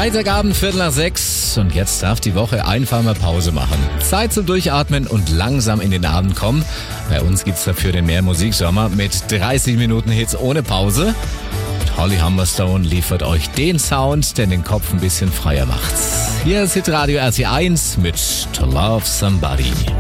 Freitagabend, 5:45 und jetzt darf die Woche einfach mal Pause machen. Zeit zum Durchatmen und langsam in den Abend kommen. Bei uns gibt's dafür den Mehr Musiksommer mit 30 Minuten Hits ohne Pause. Und Holly Humberstone liefert euch den Sound, der den Kopf ein bisschen freier macht. Hier ist Hitradio RT1 mit To Love Somebody.